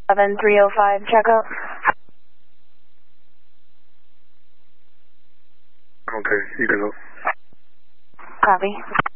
7305, check out. Okay, you can go. Copy.